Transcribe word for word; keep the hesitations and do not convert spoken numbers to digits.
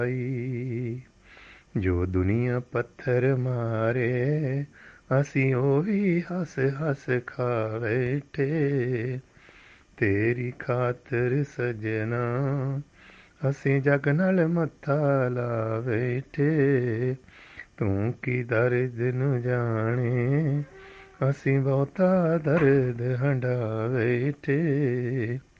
ਜੋ ਦੁਨੀਆ ਪੱਥਰ ਮਾਰੇ ਅਸੀਂ ਉਹੀ ਹੱਸ ਹੱਸ ਖਾ ਬੈਠੇ। ਤੇਰੀ ਖਾਤਰ ਸਜਣਾ ਅਸੀਂ ਜੱਗ ਨਾਲ ਮੱਥਾ ਲਾ ਬੈਠੇ। ਤੂੰ ਕੀ ਦਰਦ ਨੂੰ ਜਾਣੇ ਅਸੀਂ ਬਹੁਤਾ ਦਰਦ ਹੰਢਾ ਬੈਠੇ।